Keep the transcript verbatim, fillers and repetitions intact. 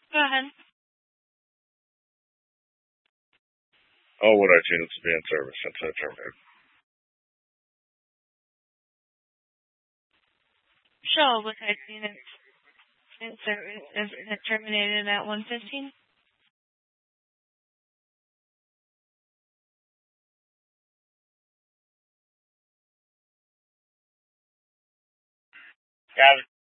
Go ahead. Oh, would I change it to be in service since I terminated? Sure, would I seen it in service is it terminated at one fifteen? Yeah,